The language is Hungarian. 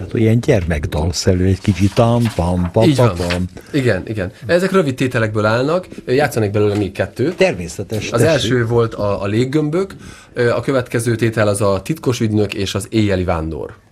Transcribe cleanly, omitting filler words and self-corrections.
Tehát ilyen gyermekdalszerű, egy kicsit Így van. Igen. Ezek rövid tételekből állnak, játszanék belőle még 2. Természetes. Az első volt a léggömbök, a következő tétel az a titkos ügynök és az éjjeli vándor.